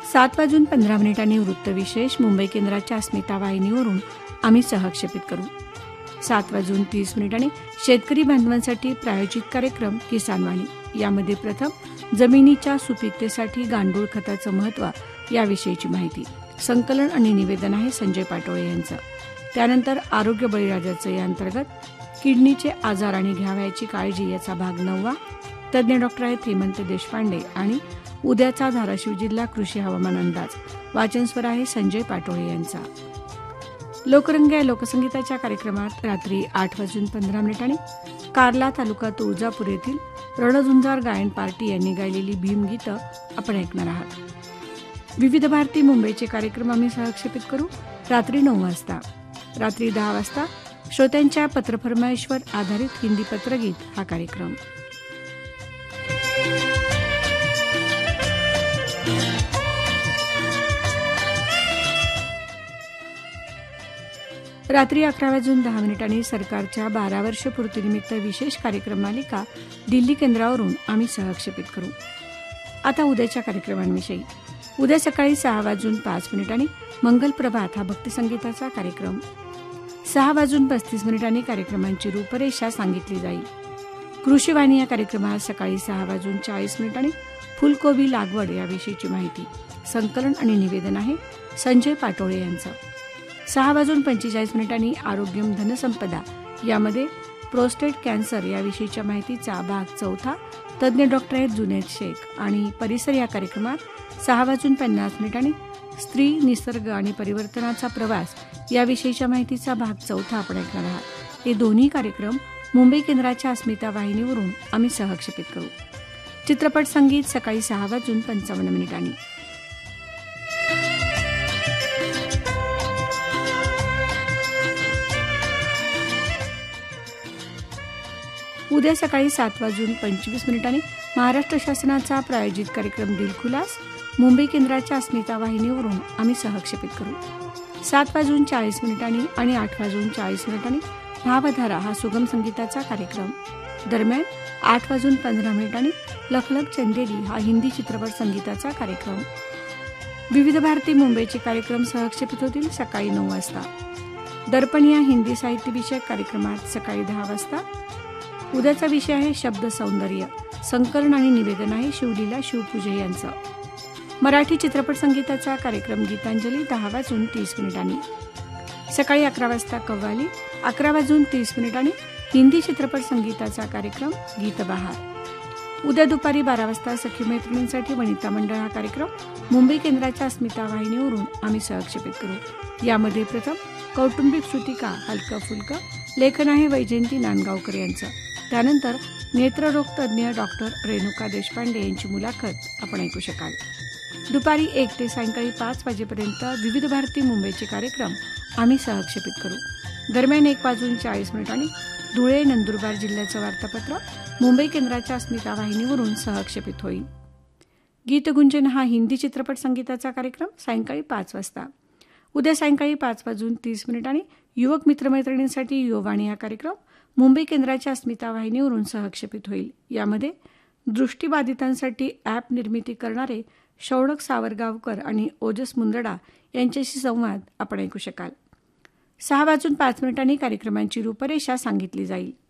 7:15 वृत्तविशेष मुंबई केंद्राच्या अस्मिता वाहिनीवरून आम्ही सहक्षेपित करू. 7:30 शेतकरी बांधवांसाठी प्रायोजित कार्यक्रम किसानवाणी. यामध्ये प्रथम जमिनीच्या सुपीकतेसाठी गांडूळ खताचं महत्त्व याविषयीची माहिती. संकलन आणि निवेदन आहे संजय पाटोळे यांचं. त्यानंतर आरोग्य बळीराजाचं या अंतर्गत किडनीचे आजार आणि घ्यावयाची काळजी याचा भाग 9. तज्ज्ञ डॉक्टर आहेत हेमंत देशपांडे आणि उद्याचा धाराशिव जिल्हा कृषी हवामान अंदाज. वाचनस्वर आहे संजय पाटोळे यांचा. लोकरंग या लोकसंगीताच्या कार्यक्रमात रात्री 8:15 कार्ला तालुका तुळजापूर येथील रणझुंजार गायन पार्टी यांनी गायलेली भीमगीतं आपण ऐकणार आहात. विविध भारती मुंबईचे कार्यक्रम आम्ही सहक्षेपित करू रात्री 9 वाजता. रात्री 10 वाजता श्रोत्यांच्या पत्रफरमाईशवर आधारित हिंदी पत्रगीत हा कार्यक्रम. रात्री 11:10 सरकारच्या 12 वर्ष पूर्तीनिमित्त विशेष कार्यक्रम मालिका दिल्ली केंद्रावरून आम्ही सहक्षेपित करू. आता उद्याच्या कार्यक्रमांविषयी. उद्या सकाळी 6:05 मंगल प्रभात हा भक्तिसंगीताचा कार्यक्रम. 6:35 कार्यक्रमांची रूपरेषा सांगितली जाईल. कृषीवाणी या कार्यक्रमात सकाळी 6:40 फुलकोबी लागवड याविषयीची माहिती. संकलन आणि निवेदन आहे संजय पाटोळे यांचं. 6:45 आरोग्यम धनसंपदा यामध्ये प्रोस्टेट कॅन्सर याविषयीच्या माहितीचा भाग 4 तज्ज्ञ डॉक्टर आहेत जुनेद शेख. आणि परिसर या कार्यक्रमात 6:50 स्त्री, निसर्ग आणि परिवर्तनाचा प्रवास याविषयीच्या माहितीचा भाग 4 आपण ऐकणार आहात. हे दोन्ही कार्यक्रम मुंबई केंद्राच्या अस्मिता वाहिनीवरून आम्ही सहक्षेपित करू. चित्रपट संगीत सकाळी 6:55 उद्या सकाळी 7:25 महाराष्ट्र शासनाचा प्रायोजित कार्यक्रम दिलखुलास मुंबई केंद्राच्या अस्मिता वाहिनीवरून आम्ही सहक्षेपित करू. 7:40 आणि 8:40 भावधारा हा सुगम संगीताचा कार्यक्रम. दरम्यान 8:15 लखलख चंदेरी हा हिंदी चित्रपट संगीताचा कार्यक्रम. विविध भारती मुंबईचे कार्यक्रम सहक्षेपित होतील सकाळी 9 वाजता. दर्पण या हिंदी साहित्य विषयक कार्यक्रमात सकाळी 10 वाजता. उद्याचा विषय आहे शब्द सौंदर्य. संकलन आणि निवेदन आहे शिवलीला शिवपूजे यांचं. मराठी चित्रपट संगीताचा कार्यक्रम गीतांजली 10:30 सकाळी 11 वाजता कव्वाली. 11:30 हिंदी चित्रपट संगीताचा कार्यक्रम गीतबहार. उद्या दुपारी 12 वाजता सखी मैत्रिणींसाठी वनिता मंडळ हा कार्यक्रम मुंबई केंद्राच्या अस्मिता वाहिनीवरून आम्ही सहक्षेपित करू. यामध्ये प्रथम कौटुंबिक श्रुतिका हलकं फुलकं. लेखन आहे वैजयंती नांदगावकर यांचं. त्यानंतर नेत्ररोग तज्ज्ञ डॉक्टर रेणुका देशपांडे यांची मुलाखत आपण ऐकू शकाल. दुपारी 1 ते सायंकाळी 5 वाजेपर्यंत विविध भारती मुंबईचे कार्यक्रम आम्ही सहक्षेपित करू. दरम्यान 1:40 धुळे नंदुरबार जिल्ह्याचं वार्तापत्र मुंबई केंद्राच्या अस्मिता वाहिनीवरून सहक्षेपित होईल. गीतगुंजन हा हिंदी चित्रपट संगीताचा कार्यक्रम सायंकाळी 5 वाजता. उद्या सायंकाळी 5:30 युवक मित्रमैत्रिणींसाठी युववाणी हा कार्यक्रम मुंबई केंद्राच्या अस्मिता वाहिनीवरून सहक्षेपित होईल. यामध्ये दृष्टीबाधितांसाठी ॲप निर्मिती करणारे शौनक सावरगावकर आणि ओजस मुंदडा यांच्याशी संवाद आपण ऐकू शकाल. 6:05 कार्यक्रमांची रूपरेषा सांगितली जाईल.